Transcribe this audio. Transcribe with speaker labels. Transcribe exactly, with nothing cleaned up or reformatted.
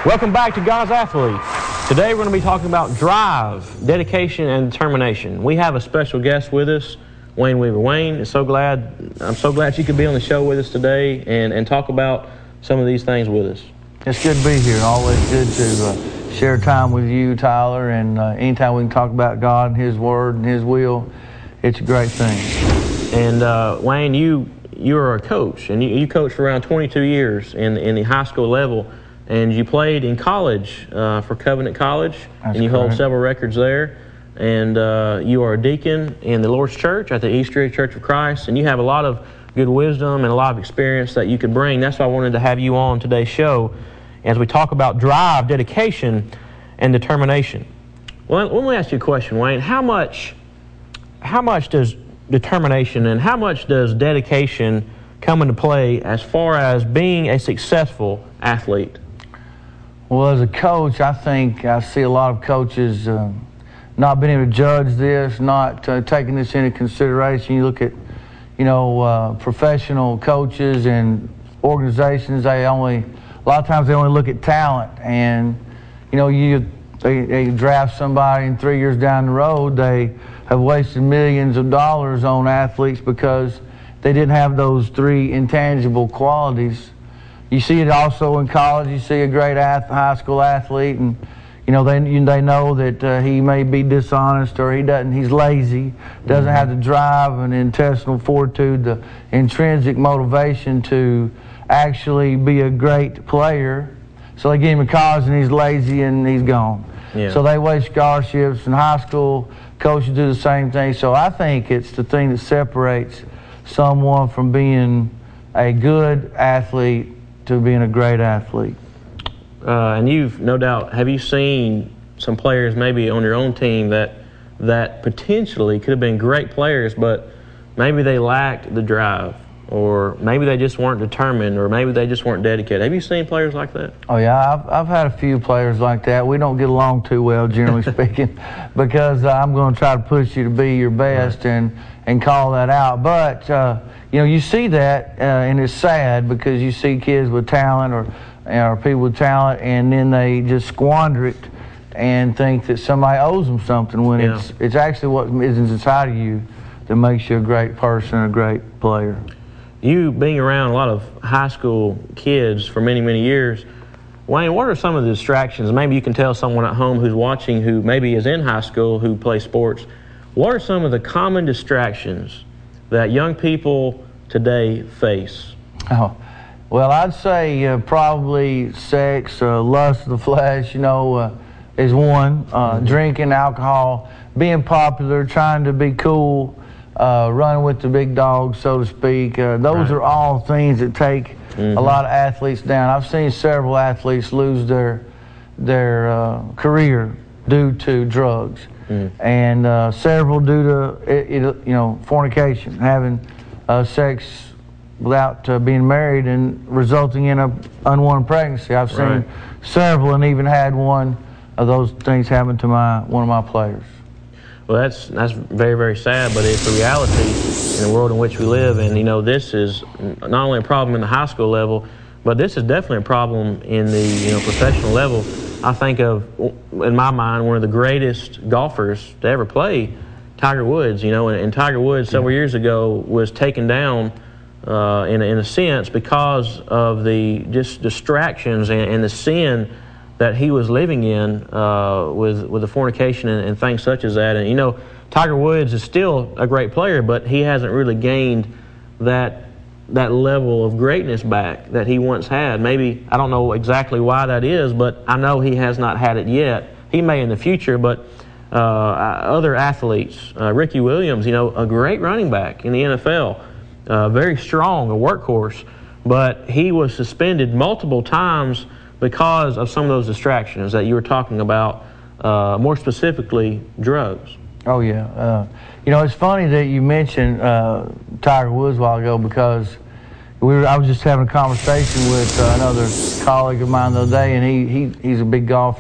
Speaker 1: Welcome back to God's Athlete. Today we're going to be talking about drive, dedication, and determination. We have a special guest with us, Wayne Weaver. Wayne, is so glad, I'm so glad you could be on the show with us today and, and talk about some of these things with us.
Speaker 2: It's good to be here. Always good to uh, share time with you, Tyler, and uh, anytime we can talk about God and His Word and His will, it's a great thing.
Speaker 1: And uh, Wayne, you you are a coach, and you, you coached for around twenty-two years in, in the high school level, and you played in college uh, for Covenant College,
Speaker 2: That's
Speaker 1: and you
Speaker 2: correct.
Speaker 1: hold several records there. And uh, you are a deacon in the Lord's Church at the East Ridge Church of Christ, and you have a lot of good wisdom and a lot of experience that you could bring. That's why I wanted to have you on today's show as we talk about drive, dedication, and determination. Well, let me ask you a question, Wayne. How much, how much does determination and how much does dedication come into play as far as being a successful athlete?
Speaker 2: Well, as a coach, I think I see a lot of coaches uh, not being able to judge this, not uh, taking this into consideration. You look at, you know, uh, professional coaches and organizations, they only, a lot of times they only look at talent. And, you know, you they, they draft somebody and three years down the road, they have wasted millions of dollars on athletes because they didn't have those three intangible qualities. You see it also in college. You see a great ath high school athlete, and you know they you, they know that uh, he may be dishonest or he doesn't. He's lazy, doesn't have the drive and intestinal fortitude, the intrinsic motivation to actually be a great player. So they get him in college and he's lazy and he's gone.
Speaker 1: Yeah.
Speaker 2: So they waste scholarships, and high school coaches do the same thing. So I think it's the thing that separates someone from being a good athlete to being a great athlete.
Speaker 1: Uh, and you've no doubt, have you seen some players maybe on your own team that that potentially could have been great players, but maybe they lacked the drive, or maybe they just weren't determined, or maybe they just weren't dedicated? Have you seen players like that?
Speaker 2: Oh yeah, I've, I've had a few players like that. We don't get along too well, generally speaking, because uh, I'm going to try to push you to be your best right. and, and call that out. But, uh, you know, you see that, uh, and it's sad because you see kids with talent or, or people with talent, and then they just squander it and think that somebody owes them something when yeah. it's, it's actually what is inside of you that makes you a great person, a great player.
Speaker 1: You being around a lot of high school kids for many, many years, Wayne, what are some of the distractions? Maybe you can tell someone at home who's watching who maybe is in high school who plays sports. What are some of the common distractions that young people today face?
Speaker 2: Oh, well, I'd say uh, probably sex, uh, lust of the flesh, you know, uh, is one. Uh, mm-hmm. Drinking, alcohol, being popular, trying to be cool. Uh, running with the big dogs, so to speak. Uh, those right. are all things that take mm-hmm. a lot of athletes down. I've seen several athletes lose their their uh, career due to drugs, mm-hmm. and uh, several due to it, it, you know fornication, having uh, sex without uh, being married and resulting in an unwanted pregnancy. I've seen right. several, and even had one of those things happen to my one of my players.
Speaker 1: Well, that's that's very, very sad, but it's a reality in the world in which we live. And, you know, this is not only a problem in the high school level, but this is definitely a problem in the, you know, professional level. I think of, in my mind, one of the greatest golfers to ever play, Tiger Woods. You know, and, and Tiger Woods several years ago was taken down uh, in, in a sense because of the just distractions and, and the sin that he was living in uh, with with the fornication and, and things such as that. And you know, Tiger Woods is still a great player, but he hasn't really gained that that level of greatness back that he once had. Maybe, I don't know exactly why that is, but I know he has not had it yet. He may in the future, but uh, other athletes, uh, Ricky Williams, you know, a great running back in the N F L, uh, very strong, a workhorse, but he was suspended multiple times because of some of those distractions that you were talking about, uh, more specifically, drugs.
Speaker 2: Oh, yeah. Uh, you know, it's funny that you mentioned uh, Tiger Woods a while ago, because we were, I was just having a conversation with uh, another colleague of mine the other day, and he, he he's a big golfer.